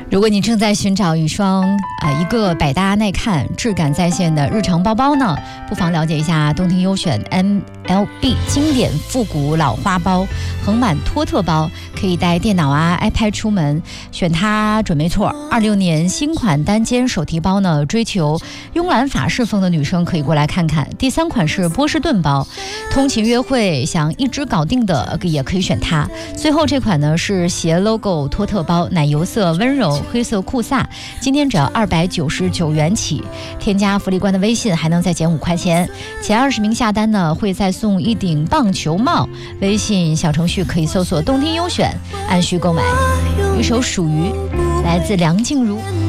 如果你正在寻找一个百搭耐看、质感在线的日常包包呢，不妨了解一下东庭优选 MLB 经典复古老花包横版托特包，可以带电脑iPad 出门，选它准没错。26年新款单肩手提包呢，追求慵懒法式风的女生可以过来看看。第3款是波士顿包，通勤约会想一支搞定的也可以选它。最后这款呢是斜 logo 托特包，奶油色温柔黑色酷飒，今天只要299元起，添加福利官的微信还能再减5块钱，前20名下单呢会再送1顶棒球帽。微信小程序可以搜索东听优选，按需购买。一首属于来自梁静茹。